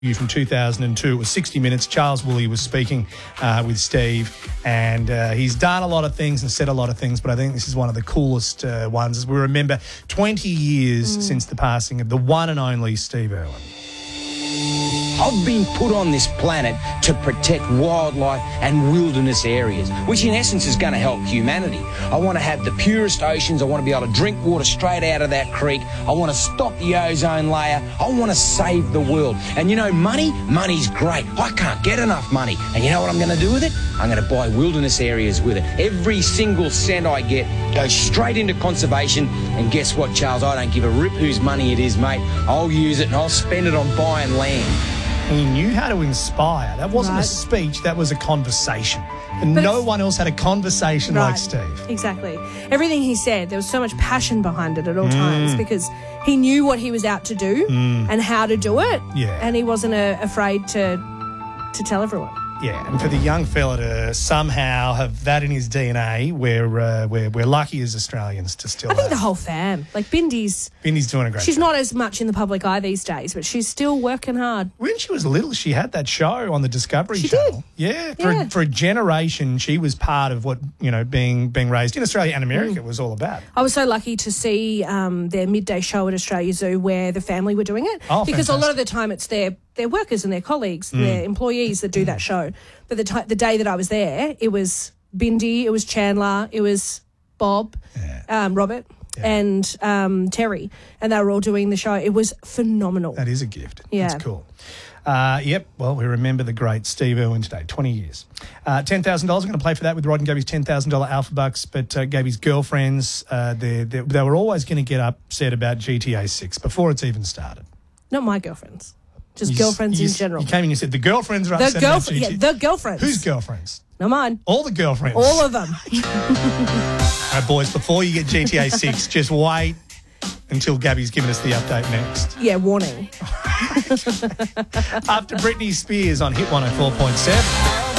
From 2002. It was 60 Minutes. Charles Woolley was speaking with Steve, and he's done a lot of things and said a lot of things, but I think this is one of the coolest ones as we remember 20 years since the passing of the one and only Steve Irwin. I've been put on this planet to protect wildlife and wilderness areas, which in essence is going to help humanity. I want to have the purest oceans. I want to be able to drink water straight out of that creek. I want to stop the ozone layer. I want to save the world. And you know, money's great. I can't get enough money. And you know what I'm going to do with it? I'm going to buy wilderness areas with it. Every single cent I get goes straight into conservation. And guess what, Charles? I don't give a rip whose money it is, mate. I'll use it and I'll spend it on buying land. He knew how to inspire. That wasn't a speech, that was a conversation. And no one else had a conversation like Steve. Exactly. Everything he said, there was so much passion behind it at all times because he knew what he was out to do and how to do it. Yeah. And he wasn't afraid to tell everyone. Yeah, and for the young fella to somehow have that in his DNA, we're lucky as Australians to still I think the whole fam. Like Bindi's doing a great She's job. not as much in the public eye these days, but she's still working hard. When she was little, she had that show on the Discovery She Channel. did. Yeah, for a generation, she was part of what, you know, being raised in Australia and America was all about. I was so lucky to see their midday show at Australia Zoo where the family were doing it. Oh, because fantastic. a lot of the time it's their workers and their colleagues, their employees that do that show. But the day that I was there, it was Bindi, it was Chandler, it was Bob, Robert, and Terry, and they were all doing the show. It was phenomenal. That is a gift. Yeah. That's cool. Yep, well, we remember the great Steve Irwin today, 20 years. $10,000, we're going to play for that with Rod and Gabby's $10,000 Alpha Bucks, but Gabby's girlfriends, they were always going to get upset about GTA 6 before it's even started. Not my girlfriends. Just girlfriends in general. You came in and you said the girlfriends are upset about GTA. Yeah, the girlfriends. Whose girlfriends? Not mine. All the girlfriends. All of them. All right, boys, before you get GTA 6, just wait until Gabby's given us the update next. Yeah, warning. After Britney Spears on Hit 104.7.